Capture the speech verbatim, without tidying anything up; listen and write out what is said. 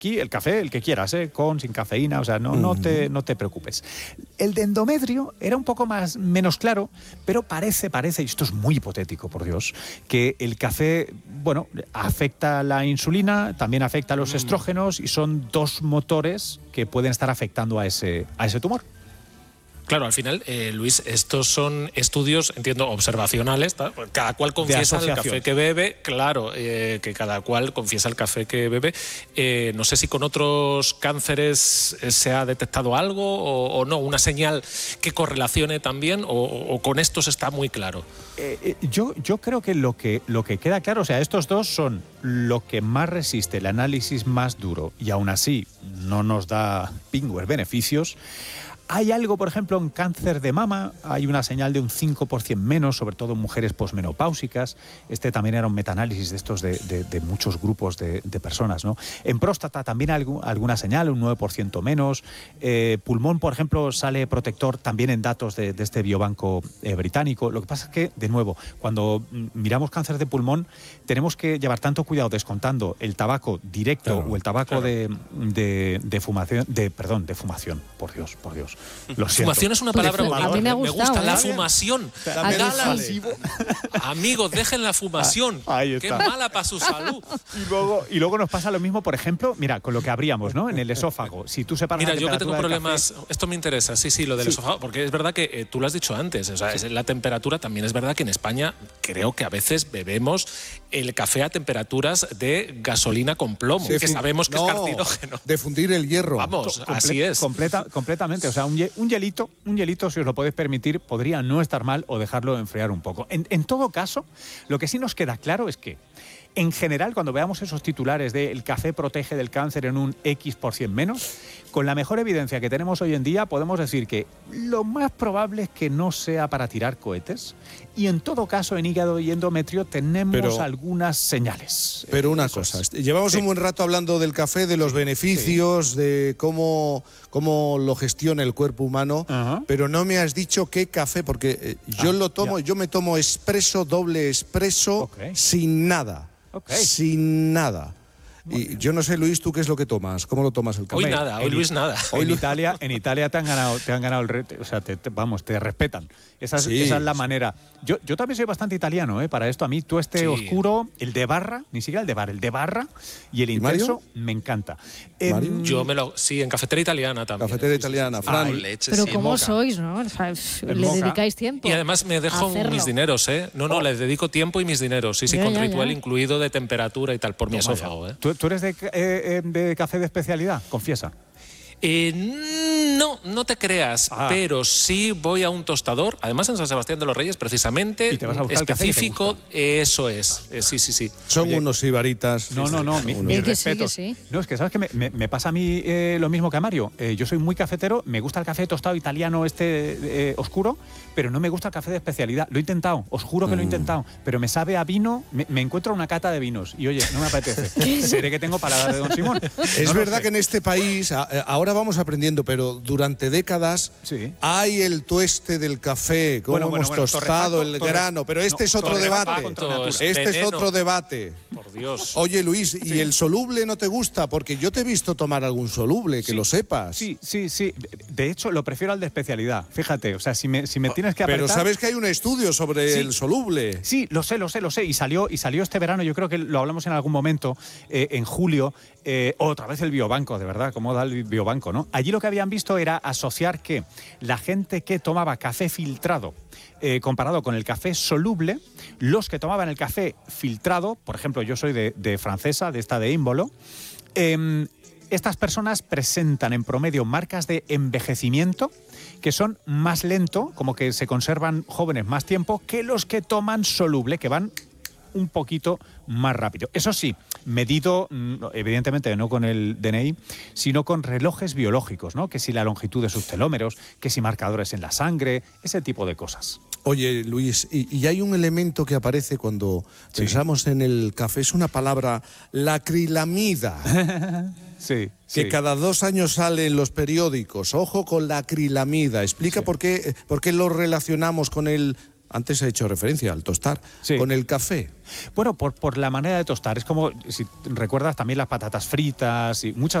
Aquí el café, el que quieras, ¿eh? Con, sin cafeína, o sea, no, no, te, no te preocupes. El de endometrio era un poco más, menos claro, pero parece, parece, y esto es muy hipotético, por Dios, que el café, bueno, afecta la insulina, también afecta a los estrógenos y son dos motores que pueden estar afectando a ese, a ese tumor. Claro, al final, eh, Luis, estos son estudios, entiendo, observacionales. ¿tá? Cada cual confiesa el café que bebe. Claro, eh, que cada cual confiesa el café que bebe. Eh, no sé si con otros cánceres se ha detectado algo o, o no, una señal que correlacione también, o, o con estos está muy claro. Eh, eh, yo, yo creo que lo, que lo que queda claro, o sea, estos dos son lo que más resiste el análisis más duro y aún así no nos da pingües beneficios. Hay algo, por ejemplo, en cáncer de mama, hay una señal de un cinco por ciento menos, sobre todo en mujeres posmenopáusicas. Este también era un metaanálisis de estos de, de, de muchos grupos de, de personas, ¿no? En próstata también hay algún, alguna señal, un nueve por ciento menos. Eh, pulmón, por ejemplo, sale protector también en datos de, de este biobanco eh, británico. Lo que pasa es que, de nuevo, cuando miramos cáncer de pulmón, tenemos que llevar tanto cuidado descontando el tabaco directo claro, o el tabaco claro. de, de, de fumación, de, perdón, de fumación, por Dios, por Dios. Lo fumación es una palabra pues, a mí me, ha gustado, me gusta ¿eh? la fumación. Amigos, dejen la fumación. Ah, ahí está. Qué mala para su salud. Y luego, y luego nos pasa lo mismo, por ejemplo, mira, con lo que abríamos, ¿no? En el esófago. Si tú separas Mira, la yo que tengo problemas, café, esto me interesa, sí, sí, lo del sí. esófago, porque es verdad que eh, tú lo has dicho antes, o sea, sí. es la temperatura, también es verdad que en España creo que a veces bebemos el café a temperaturas de gasolina con plomo, sí, que sabemos que no, es carcinógeno. De fundir el hierro. Vamos, Comple así es. Completa, completamente, o sea, un, un hielito, un hielito, si os lo podéis permitir, podría no estar mal o dejarlo enfriar un poco. En, en todo caso, lo que sí nos queda claro es que, en general, cuando veamos esos titulares de el café protege del cáncer en un X por cien menos, con la mejor evidencia que tenemos hoy en día, podemos decir que lo más probable es que no sea para tirar cohetes y en todo caso en hígado y endometrio tenemos pero, algunas señales. Pero una Eso cosa, es. llevamos sí. un buen rato hablando del café, de los sí. beneficios, sí. de cómo, cómo lo gestiona el cuerpo humano, uh-huh. pero no me has dicho qué café, porque eh, yo ah, lo tomo, ya. yo me tomo expreso, doble expreso, okay. sin nada. Okay. Sin nada. Y yo no sé, Luis, ¿tú qué es lo que tomas? ¿Cómo lo tomas el café? Hoy nada, hoy Luis nada. Hoy en Italia, en Italia te han ganado, te han ganado el reto, o sea, te, te, vamos, te respetan. Esa es, sí, esa es la sí. manera. Yo, yo también soy bastante italiano, ¿eh? Para esto a mí, tú este sí. oscuro, el de barra, ni siquiera el de bar, el de barra y el intenso, ¿Y me encanta. Eh, yo me lo, sí, en cafetera italiana también. Cafetera italiana, Fran. Ay, leche, Pero sí, cómo moca. sois, ¿no? O sea, le moca. dedicáis tiempo. Y además me dejo mis dineros, ¿eh? No, no, oh. les dedico tiempo y mis dineros. Sí, sí, ya, con ya, ritual ya. incluido de temperatura y tal, por Toma mi esófago, ¿eh? ¿Tú, tú eres de, eh, de café de especialidad? Confiesa. Eh, no, no te creas, ah. pero sí voy a un tostador, además en San Sebastián de los Reyes, precisamente, ¿Y te vas a específico, eso es, eh, sí, sí, sí. Son Oye, unos ibaritas. No, no, no, mi, mi que respeto. Sí, que sí. No, es que sabes que me, me, me pasa a mí eh, lo mismo que a Mario. Eh, yo soy muy cafetero, me gusta el café tostado italiano este eh, oscuro, pero no me gusta el café de especialidad. Lo he intentado, os juro que mm. lo he intentado, pero me sabe a vino, me, me encuentro una cata de vinos y oye, no me apetece. Seré que tengo paladar de Don Simón. Es no verdad que en este país, ahora vamos aprendiendo, pero durante décadas sí. hay el tueste del café, cómo bueno, hemos bueno, bueno, tostado torre, el torre, grano, pero este no, es otro debate. Este veneno. es otro debate. Por Dios. Oye, Luis, ¿y sí. el soluble no te gusta? Porque yo te he visto tomar algún soluble, que sí. lo sepas. Sí, sí, sí. De hecho, lo prefiero al de especialidad. Fíjate, o sea, si me, si me tienes que apretar... Pero sabes que hay un estudio sobre sí. el soluble. Sí, lo sé, lo sé, lo sé. Y salió, y salió este verano, yo creo que lo hablamos en algún momento, eh, en julio, eh, otra vez el biobanco, de verdad, cómo da el biobanco, ¿no? Allí lo que habían visto era asociar que la gente que tomaba café filtrado eh, comparado con el café soluble, los que tomaban el café filtrado, por ejemplo, yo soy de, de francesa, de esta de Ímbolo, eh, estas personas presentan en promedio marcas de envejecimiento que son más lento, como que se conservan jóvenes más tiempo, que los que toman soluble, que van un poquito más rápido. Eso sí, medido, evidentemente no con el D N I, sino con relojes biológicos, ¿no? Que si la longitud de sus telómeros, que si marcadores en la sangre, ese tipo de cosas. Oye, Luis, y, y hay un elemento que aparece cuando sí. pensamos en el café, es una palabra, la acrilamida. Sí, que sí. cada dos años sale en los periódicos. Ojo con la acrilamida. Explica sí. por qué, por qué lo relacionamos con el Antes he hecho referencia al tostar. Sí. Con el café. Bueno, por, por la manera de tostar. Es como, si recuerdas, también las patatas fritas y muchas